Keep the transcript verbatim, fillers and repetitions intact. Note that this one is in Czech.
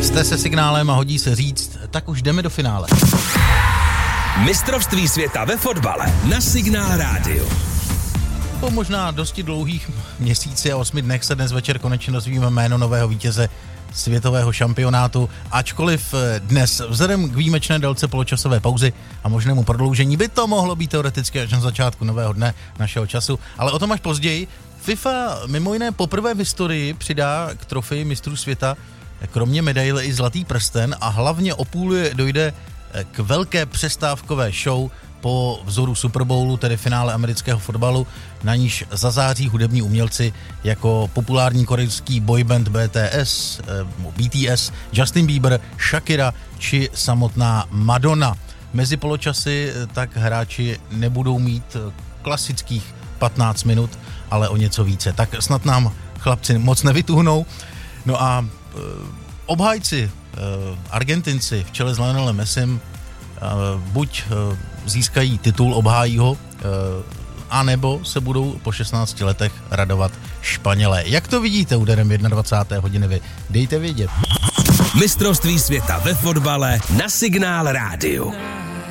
Jste se Signálem a hodí se říct, tak už jdeme do finále. Mistrovství světa ve fotbale na Signál rádiu. Po možná dosti dlouhých měsíci a osmi dnech se dnes večer konečně dozvíme jméno nového vítěze světového šampionátu, ačkoliv dnes vzhledem k výjimečné délce poločasové pauzy a možnému prodloužení by to mohlo být teoreticky až na začátku nového dne našeho času, ale o tom až později. FIFA mimo jiné poprvé v historii přidá k trofeji mistrů světa kromě medaile i zlatý prsten a hlavně o půl dojde k velké přestávkové show po vzoru Super Bowlu, tedy finále amerického fotbalu, na níž zazáří hudební umělci jako populární korejský boyband B T S, B T S, Justin Bieber, Shakira či samotná Madonna. Mezi poločasy tak hráči nebudou mít klasických patnáct minut, ale o něco více. Tak snad nám chlapci moc nevytuhnou. No a e, obhájci, e, Argentinci v čele s Lionelem Messim e, buď e, získají titul, obhájí ho, e, anebo se budou po šestnácti letech radovat Španělé. Jak to vidíte úderem dvacáté jedné hodiny vy? Dejte vědět. Mistrovství světa ve fotbale na Signál rádiu.